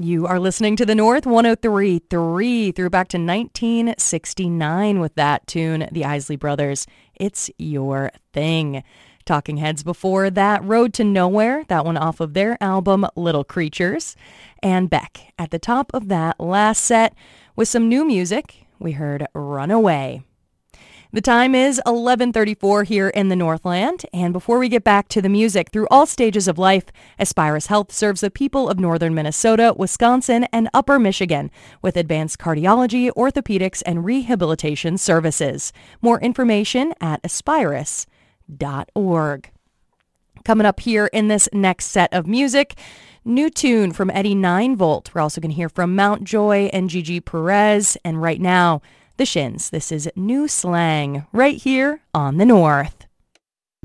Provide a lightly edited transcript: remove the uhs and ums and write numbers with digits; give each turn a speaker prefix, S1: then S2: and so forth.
S1: You are listening to the North 103.3 through back to 1969 with that tune, the Isley Brothers. It's Your Thing. Talking Heads before that, Road to Nowhere, that one off of their album Little Creatures. And Beck at the top of that last set with some new music, we heard Runaway. The time is 11:34 here in the Northland, and before we get back to the music, through all stages of life, Aspirus Health serves the people of northern Minnesota, Wisconsin, and upper Michigan with advanced cardiology, orthopedics, and rehabilitation services. More information at aspirus.org. Coming up here in this next set of music, new tune from Eddie 9-Volt. We're also going to hear from Mountjoy and Gigi Perez, and right now, The Shins. This is New Slang right here on the North.